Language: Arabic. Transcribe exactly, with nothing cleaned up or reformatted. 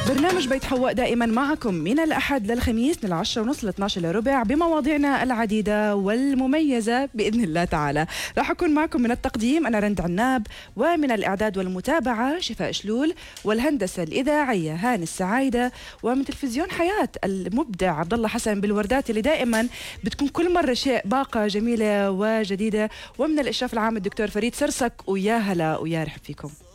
برنامج بيت حواء دائما معكم من الأحد للخميس من العشرة ونص لاثناش إلا ربع بمواضيعنا العديدة والمميزة بإذن الله تعالى. راح أكون معكم من التقديم أنا رند عناب، ومن الإعداد والمتابعة شفاء شلول، والهندسة الإذاعية هاني السعايدة، ومن تلفزيون حياة المبدع عبد الله حسن بالوردات اللي دائما بتكون كل مرة شيء باقة جميلة وجديدة، ومن الإشراف العام الدكتور فريد سرسك. ويا هلا ويا رحب فيكم.